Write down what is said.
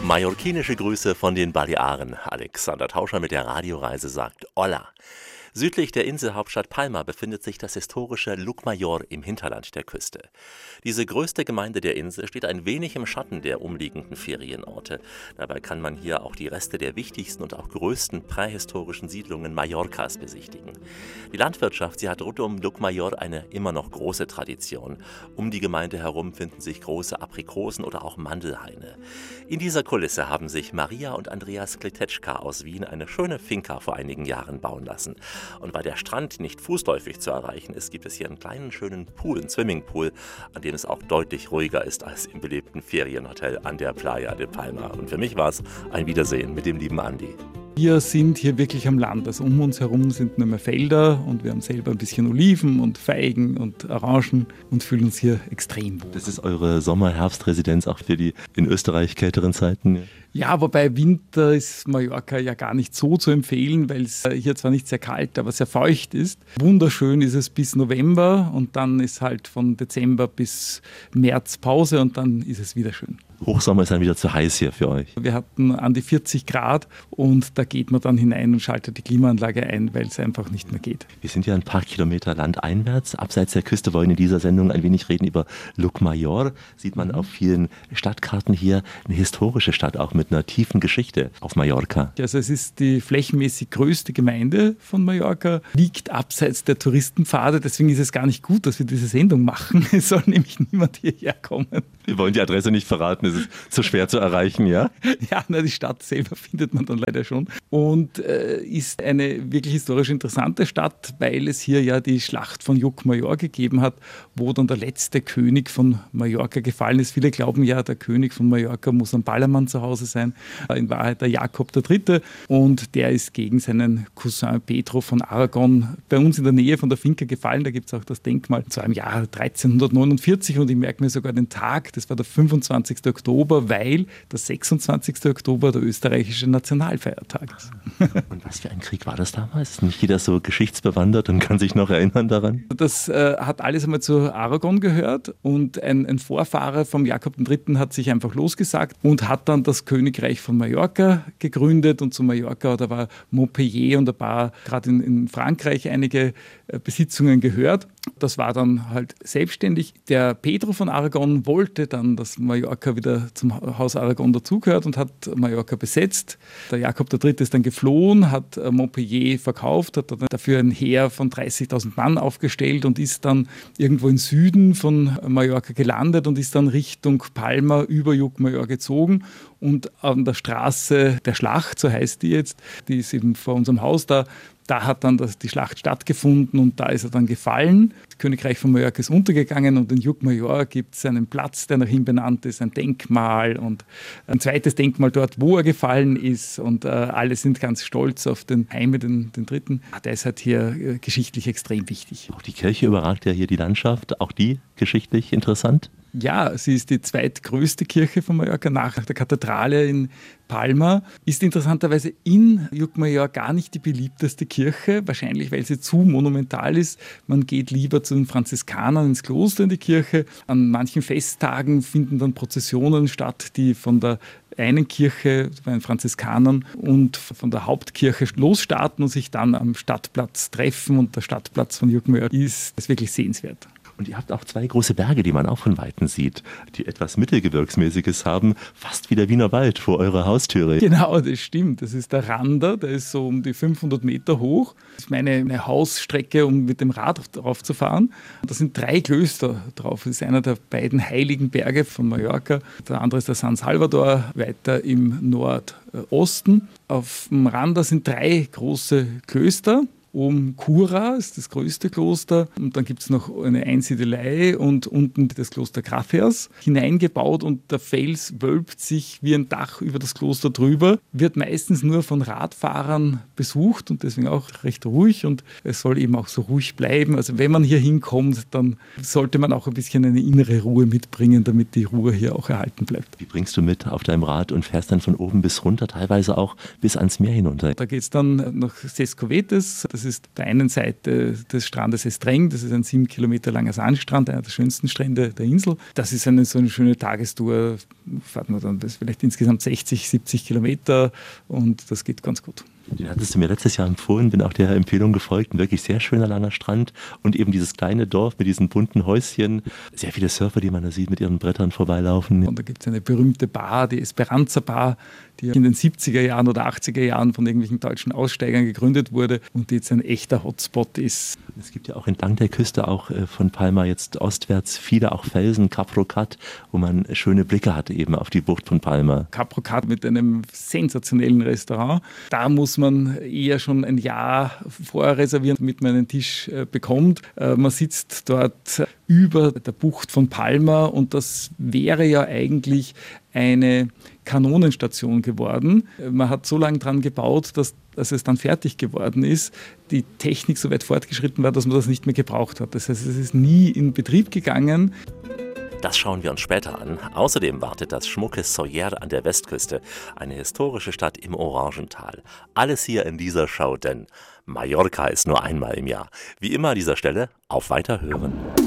Mallorquinische Grüße von den Balearen. Alexander Tauscher mit der Radioreise sagt Hola. Südlich der Inselhauptstadt Palma befindet sich das historische Llucmajor im Hinterland der Küste. Diese größte Gemeinde der Insel steht ein wenig im Schatten der umliegenden Ferienorte. Dabei kann man hier auch die Reste der wichtigsten und auch größten prähistorischen Siedlungen Mallorcas besichtigen. Die Landwirtschaft, sie hat rund um Llucmajor eine immer noch große Tradition. Um die Gemeinde herum finden sich große Aprikosen- oder auch Mandelhaine. In dieser Kulisse haben sich Maria und Andreas Kletetschka aus Wien eine schöne Finca vor einigen Jahren bauen lassen. Und weil der Strand nicht fußläufig zu erreichen ist, gibt es hier einen kleinen schönen Pool, einen Swimmingpool, an dem es auch deutlich ruhiger ist als im belebten Ferienhotel an der Playa de Palma. Und für mich war es ein Wiedersehen mit dem lieben Andi. Wir sind hier wirklich am Land, also um uns herum sind nur mehr Felder und wir haben selber ein bisschen Oliven und Feigen und Orangen und fühlen uns hier extrem wohl. Das ist eure Sommer-Herbst-Residenz auch für die in Österreich kälteren Zeiten? Ja, wobei Winter ist Mallorca ja gar nicht so zu empfehlen, weil es hier zwar nicht sehr kalt, aber sehr feucht ist. Wunderschön ist es bis November und dann ist halt von Dezember bis März Pause und dann ist es wieder schön. Hochsommer ist dann wieder zu heiß hier für euch. Wir hatten an die 40 Grad und da geht man dann hinein und schaltet die Klimaanlage ein, weil es einfach nicht mehr geht. Wir sind ja ein paar Kilometer landeinwärts. Abseits der Küste wollen in dieser Sendung ein wenig reden über Llucmajor. Sieht man auf vielen Stadtkarten hier eine historische Stadt, auch mit einer tiefen Geschichte auf Mallorca. Also es ist die flächenmäßig größte Gemeinde von Mallorca, liegt abseits der Touristenpfade. Deswegen ist es gar nicht gut, dass wir diese Sendung machen. Es soll nämlich niemand hierher kommen. Wir wollen die Adresse nicht verraten, es ist zu schwer zu erreichen, ja? Ja, die Stadt selber findet man dann leider schon. Und ist eine wirklich historisch interessante Stadt, weil es hier ja die Schlacht von Llucmajor gegeben hat, wo dann der letzte König von Mallorca gefallen ist. Viele glauben ja, der König von Mallorca muss am Ballermann zu Hause sein. In Wahrheit der Jakob III. Und der ist gegen seinen Cousin Pedro von Aragon bei uns in der Nähe von der Finca gefallen. Da gibt es auch das Denkmal zu einem Jahr 1349 und ich merke mir sogar den Tag, das war der 25. Oktober, weil der 26. Oktober der österreichische Nationalfeiertag ist. Und was für ein Krieg war das damals? Ist nicht jeder so geschichtsbewandert und kann sich noch erinnern daran? Das hat alles einmal zu Aragon gehört und ein Vorfahre vom Jakob III. Hat sich einfach losgesagt und hat dann das Königreich von Mallorca gegründet und zu Mallorca, da war Montpellier und ein paar, gerade in Frankreich, einige Besitzungen gehört. Das war dann halt selbstständig. Der Pedro von Aragon wollte dann, dass Mallorca wieder zum Haus Aragon dazugehört und hat Mallorca besetzt. Der Jakob III. Ist dann geflohen, hat Montpellier verkauft, hat dann dafür ein Heer von 30.000 Mann aufgestellt und ist dann irgendwo im Süden von Mallorca gelandet und ist dann Richtung Palma über Llucmajor gezogen. Und an der Straße der Schlacht, so heißt die jetzt, die ist eben vor unserem Haus da hat dann die Schlacht stattgefunden und da ist er dann gefallen. Das Königreich von Mallorca ist untergegangen und in Llucmajor gibt es einen Platz, der nach ihm benannt ist, ein Denkmal und ein zweites Denkmal dort, wo er gefallen ist und alle sind ganz stolz auf den Jaime, den Dritten. Der ist halt hier geschichtlich extrem wichtig. Auch die Kirche überragt ja hier die Landschaft, auch die geschichtlich interessant? Ja, sie ist die zweitgrößte Kirche von Mallorca nach der Kathedrale in Palma. Ist interessanterweise in Llucmajor gar nicht die beliebteste Kirche, wahrscheinlich weil sie zu monumental ist. Man geht lieber zu den Franziskanern ins Kloster in die Kirche. An manchen Festtagen finden dann Prozessionen statt, die von der einen Kirche, bei den Franziskanern und von der Hauptkirche losstarten und sich dann am Stadtplatz treffen. Und der Stadtplatz von Llucmajor ist wirklich sehenswert. Und ihr habt auch zwei große Berge, die man auch von Weitem sieht, die etwas Mittelgebirgsmäßiges haben, fast wie der Wiener Wald vor eurer Haustüre. Genau, das stimmt. Das ist der Rander, der ist so um die 500 Meter hoch. Das ist meine Hausstrecke, um mit dem Rad drauf zu fahren. Da sind 3 Klöster drauf. Das ist einer der beiden heiligen Berge von Mallorca. Der andere ist der San Salvador, weiter im Nordosten. Auf dem Rander sind 3 große Klöster. Oben Cura ist das größte Kloster und dann gibt es noch eine Einsiedelei und unten das Kloster Gracias hineingebaut und der Fels wölbt sich wie ein Dach über das Kloster drüber, wird meistens nur von Radfahrern besucht und deswegen auch recht ruhig und es soll eben auch so ruhig bleiben. Also wenn man hier hinkommt, dann sollte man auch ein bisschen eine innere Ruhe mitbringen, damit die Ruhe hier auch erhalten bleibt. Wie bringst du mit auf deinem Rad und fährst dann von oben bis runter, teilweise auch bis ans Meer hinunter? Da geht es dann nach Sescovetes, das ist auf der einen Seite des Strandes Estreng, das ist ein 7 Kilometer langer Sandstrand, einer der schönsten Strände der Insel. Das ist so eine schöne Tagestour, fährt man dann das vielleicht insgesamt 60, 70 Kilometer und das geht ganz gut. Den hattest du mir letztes Jahr empfohlen, bin auch der Empfehlung gefolgt. Ein wirklich sehr schöner langer Strand und eben dieses kleine Dorf mit diesen bunten Häuschen. Sehr viele Surfer, die man da sieht, mit ihren Brettern vorbeilaufen. Und da gibt es eine berühmte Bar, die Esperanza Bar, die in den 70er Jahren oder 80er Jahren von irgendwelchen deutschen Aussteigern gegründet wurde und die jetzt ein echter Hotspot ist. Es gibt ja auch entlang der Küste, auch von Palma jetzt ostwärts, viele auch Felsen, Cap Rocat, wo man schöne Blicke hat eben auf die Bucht von Palma. Cap Rocat mit einem sensationellen Restaurant. Da muss man eher schon ein Jahr vorher reservieren, damit man einen Tisch bekommt. Man sitzt dort über der Bucht von Palma und das wäre ja eigentlich eine Kanonenstation geworden. Man hat so lange dran gebaut, dass es dann fertig geworden ist, die Technik so weit fortgeschritten war, dass man das nicht mehr gebraucht hat. Das heißt, es ist nie in Betrieb gegangen. Das schauen wir uns später an. Außerdem wartet das schmucke Sóller an der Westküste, eine historische Stadt im Orangental. Alles hier in dieser Show, denn Mallorca ist nur einmal im Jahr. Wie immer an dieser Stelle, auf Weiterhören.